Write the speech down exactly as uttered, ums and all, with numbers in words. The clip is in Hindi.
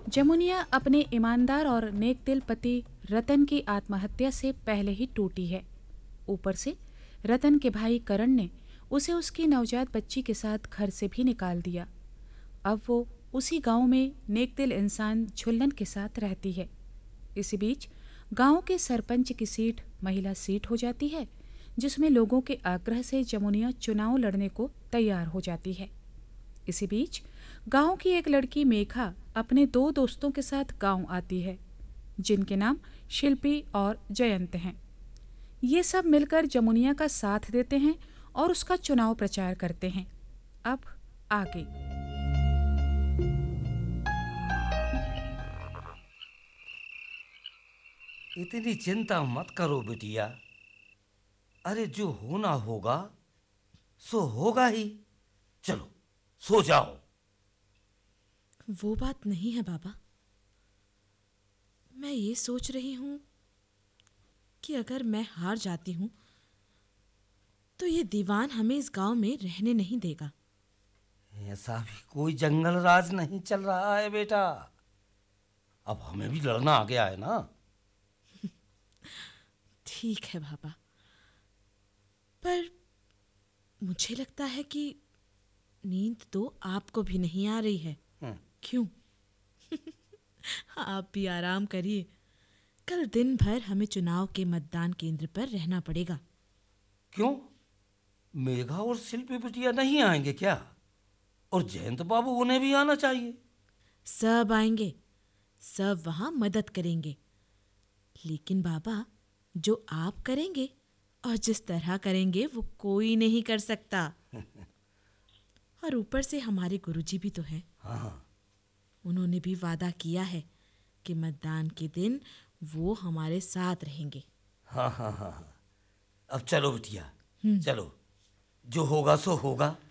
जमुनिया अपने ईमानदार और नेक दिल पति रतन की आत्महत्या से पहले ही टूटी है। ऊपर से रतन के भाई करण ने उसे उसकी नवजात बच्ची के साथ घर से भी निकाल दिया। अब वो उसी गांव में नेक दिल इंसान झुल्लन के साथ रहती है। इसी बीच गांव के सरपंच की सीट महिला सीट हो जाती है, जिसमें लोगों के आग्रह से जमुनिया चुनाव लड़ने को तैयार हो जाती है। इसी बीच गांव की एक लड़की मेघा अपने दो दोस्तों के साथ गांव आती है, जिनके नाम शिल्पी और जयंत हैं। ये सब मिलकर जमुनिया का साथ देते हैं और उसका चुनाव प्रचार करते हैं। अब आगे। इतनी चिंता मत करो बिटिया। अरे जो होना होगा सो होगा ही। चलो सो जाओ। वो बात नहीं है बाबा। मैं ये सोच रही हूं कि अगर मैं हार जाती हूं तो ये दीवान हमें इस गांव में रहने नहीं देगा। ऐसा भी कोई जंगल राज नहीं चल रहा है बेटा। अब हमें भी लड़ना आ गया है ना। ठीक है बाबा, पर मुझे लगता है कि नींद तो आपको भी नहीं आ रही है। क्यों? आप भी आराम करिए। कल दिन भर हमें चुनाव के मतदान केंद्र पर रहना पड़ेगा। क्यों? मेघा और शिल्पी बिटिया नहीं आएंगे क्या? और जयंत बाबू, उन्हें भी आना चाहिए। सब आएंगे, सब वहां मदद करेंगे। लेकिन बाबा, जो आप करेंगे और जिस तरह करेंगे वो कोई नहीं कर सकता। और ऊपर से हमारे गुरुजी भी तो हैं। हाँ, उन्होंने भी वादा किया है कि मतदान के दिन वो हमारे साथ रहेंगे। हाँ हाँ हाँ हाँ। अब चलो बिटिया, चलो। जो होगा सो होगा।